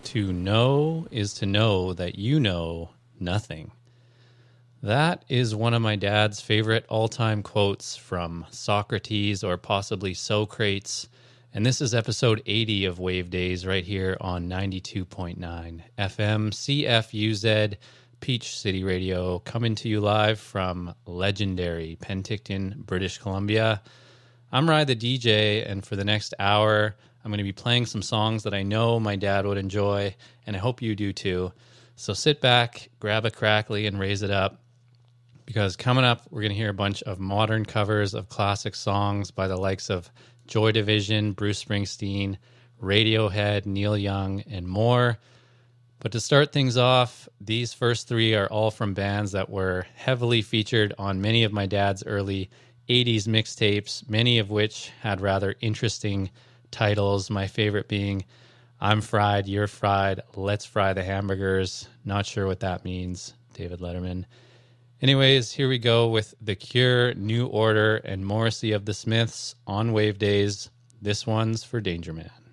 To know is to know that you know nothing. That is one of my dad's favorite all-time quotes from Socrates or possibly Socrates. And this is episode 80 of Wave Days right here on 92.9 FM CFUZ Peach City Radio, coming to you live from legendary Penticton, British Columbia. I'm Rye the DJ, and for the next hour, I'm going to be playing some songs that I know my dad would enjoy, and I hope you do too. So sit back, grab a crackly, and raise it up, because coming up, we're going to hear a bunch of modern covers of classic songs by the likes of Joy Division, Bruce Springsteen, Radiohead, Neil Young, and more. But to start things off, these first three are all from bands that were heavily featured on many of my dad's early 80s mixtapes, many of which had rather interesting titles, my favorite being I'm Fried, You're Fried, Let's Fry the Hamburgers. Not sure what that means, David Letterman. Anyways, here we go with The Cure, New Order, and Morrissey of the Smiths on Wave Days. This one's for Danger Man.